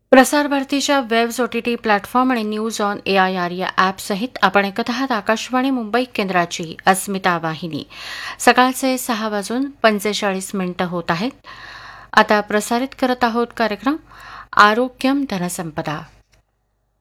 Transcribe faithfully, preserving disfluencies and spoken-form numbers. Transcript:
प्रसार भारतीच्या webs OTT platform आणि news on A I R या ॲपसहित आपण ऐकत आहात आकाशवाणी मुंबई केंद्राची अस्मिता वाहिनी. सकाळचे सहा वाजून पंचेचाळीस मिनिटं होत आहेत. आता प्रसारित करत आहोत कार्यक्रम आरोग्यम धनसंपदा.